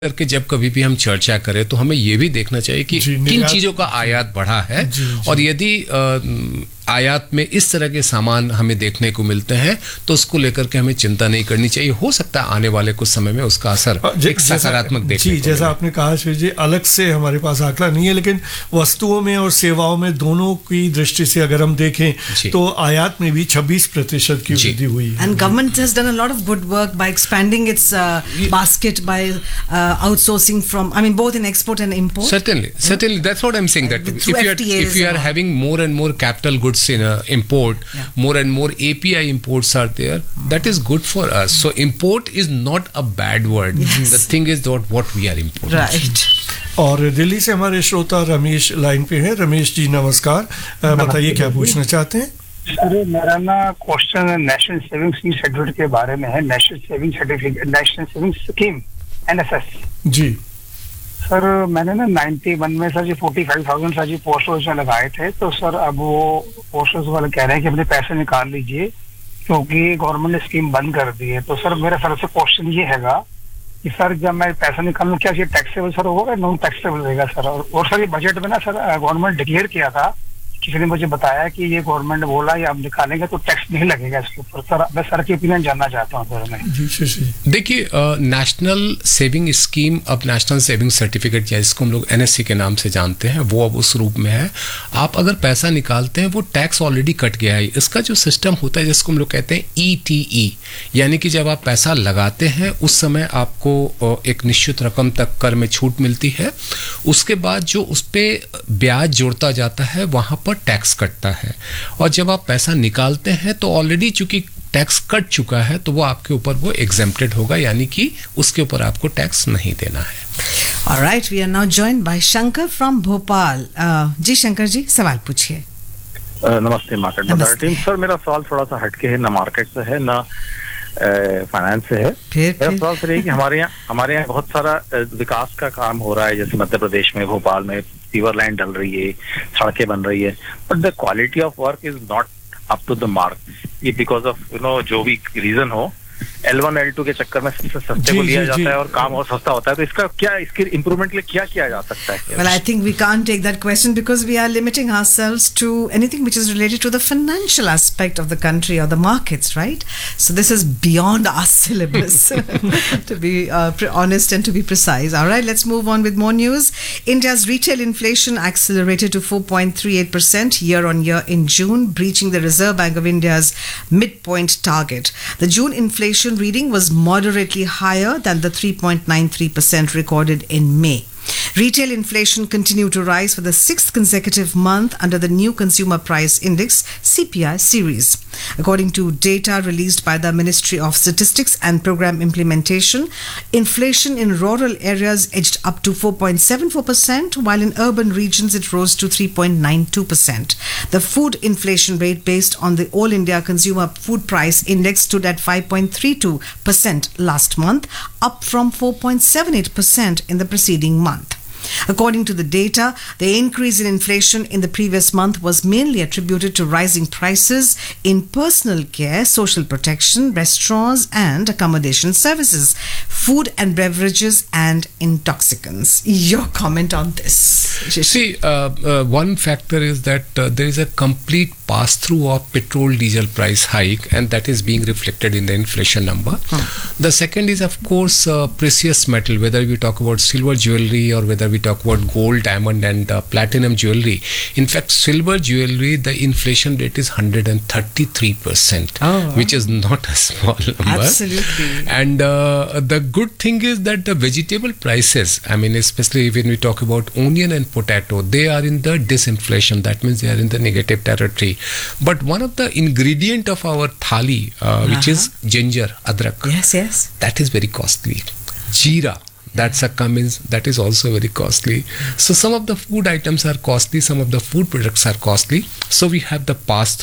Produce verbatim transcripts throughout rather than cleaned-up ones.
करके जब कभी भी हम चर्चा करें तो हमें ये भी देखना चाहिए कि किन चीज़ों का आयात बढ़ा है जी, जी. और यदि आयात में इस तरह के सामान हमें देखने को मिलते हैं तो उसको लेकर के हमें चिंता नहीं करनी चाहिए। हो सकता है आने वाले कुछ समय में उसका असर एक सकारात्मक देखने जी को जैसा आपने कहा श्री जी, अलग से हमारे पास आंकड़ा नहीं है, लेकिन वस्तुओं में और सेवाओं में दोनों की दृष्टि से अगर हम देखें तो आयात में भी छब्बीस प्रतिशत की वृद्धि हुई है। And government has done a lot of good work by expanding it's basket bye outsourcing from, I mean, both in export and import. Certainly, certainly. That's what I'm saying. That if you are if you are having more and more capital goods in uh, import, yeah. more and more A P I imports are there. That is good for us. So import is not a bad word. Yes. The thing is that what we are importing. Right. और दिल्ली से हमारे श्रोता Ramesh line पे हैं। रमेश जी नमस्कार, बताइए क्या पूछना चाहते हैं? सर मेरा ना क्वेश्चन नेशनल सेविंग सर्टिफिकेट के बारे में है। National saving certificate, national saving scheme N S S G sir, मैंने ना इक्यानवे में सर जी फोर्टी फाइव थाउजेंड सर जी पोस्ट ऑफिस में लगाए थे। तो सर अब वो पोस्ट ऑफिस वाले कह रहे हैं कि अपने पैसे निकाल लीजिए क्योंकि गवर्नमेंट ने स्कीम बंद कर दी है। तो सर मेरा सर से क्वेश्चन ये हैगा कि सर जब मैं पैसा निकालूं क्या ये टैक्सेबल सर होगा, नॉन टैक्सेबल रहेगा सर? और, और सर ये बजट में ना सर गवर्नमेंट डिक्लेयर किया था, किसी ने मुझे बताया कि ये गवर्नमेंट ने बोला ये आप निकालेंगे तो टैक्स नहीं लगेगा इसके ऊपर। सर मैं सर की ओपिनियन जानना चाहता हूँ सर मैं। देखिए, नेशनल सेविंग स्कीम, अब नेशनल सेविंग सर्टिफिकेट या जिसको हम लोग एन एस सी के नाम से जानते हैं, वो अब उस रूप में है। आप अगर पैसा निकालते हैं वो टैक्स ऑलरेडी कट गया है। इसका जो सिस्टम होता है जिसको हम लोग कहते हैं ई टी ई, यानी कि जब आप पैसा लगाते हैं उस समय आपको एक निश्चित रकम तक कर में छूट मिलती है। उसके बाद जो उस पर ब्याज जोड़ता जाता है वहाँ पर टैक्स कटता है, और जब आप पैसा निकालते हैं तो ऑलरेडी चूंकि टैक्स कट चुका है तो वो आपके ऊपर वो एग्जेम्प्टेड होगा, यानी कि उसके ऊपर आपको टैक्स नहीं देना है। Alright, we are now joined by Shankar from Bhopal. जी शंकर जी, सवाल पूछिए। नमस्ते मार्केट बाजार टीम। सर मेरा सवाल थोड़ा सा हटके है, ना मार्केट से है ना फाइनेंस से है। मेरा सवाल सर है कि हमारे यहाँ हमारे यहाँ बहुत सारा विकास का काम हो रहा है, जैसे मध्य प्रदेश में भोपाल में सीवर लाइन डल रही है, सड़कें बन रही है, but the quality of work is not up to the mark. ये बिकॉज ऑफ यू नो जो भी रीजन हो, एल वन एल टू के चक्कर में सबसे सस्ते को लिया जाता है और काम और सस्ता होता है। तो इसका क्या, इसके इम्प्रूवमेंट के लिए क्या किया जा सकता है? Well, I think we can't take that question because we are limiting ourselves to anything which is related to the financial aspect of the country or the markets, right? So this is beyond our syllabus, to be uh, honest and to be precise. All right, let's move on with more news. India's retail inflation accelerated to four point three eight percent year on year in June, breaching the Reserve Bank of India's midpoint target. The June inflation reading was moderately higher than the three point nine three percent recorded in May. Retail inflation continued to rise for the sixth consecutive month under the new Consumer Price Index C P I series. According to data released by the Ministry of Statistics and Program Implementation, inflation in rural areas edged up to four point seven four percent, while in urban regions it rose to three point nine two percent. The food inflation rate based on the All India Consumer Food Price Index stood at five point three two percent last month, up from four point seven eight percent in the preceding month. According to the data, the increase in inflation in the previous month was mainly attributed to rising prices in personal care, social protection, restaurants and accommodation services, food and beverages and intoxicants. Your comment on this? See, uh, uh, one factor is that uh, there is a complete pass-through of petrol diesel price hike, and that is being reflected in the inflation number. Hmm. The second is, of course, uh, precious metal, whether we talk about silver jewelry or whether we talk about gold, diamond and uh, platinum jewelry. In fact, silver jewelry, the inflation rate is one hundred thirty-three percent, oh, wow. which is not a small number. Absolutely. And uh, the good thing is that the vegetable prices, I mean, especially when we talk about onion and potato, they are in the disinflation. That means they are in the negative territory. But one of the ingredient of our thali, uh, uh-huh. which is ginger, adrak. Yes, yes. That is very costly. Jeera. That's a cummins, that is also very costly. So some of the food items are costly, some of the food products are costly. So we have the pass through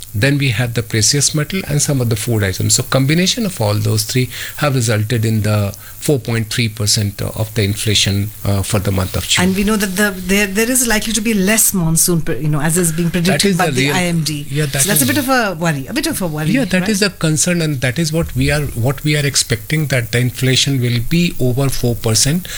Then we had the precious metal and some of the food items. So combination of all those three have resulted in the four point three percent of the inflation uh, for the month of June. And we know that the there there is likely to be less monsoon, you know, as is being predicted by the, the real, I M D. Yeah, that so that's is, a bit of a worry, a bit of a worry. Yeah, that right? is a concern, and that is what we are what we are expecting, that the inflation will be over four percent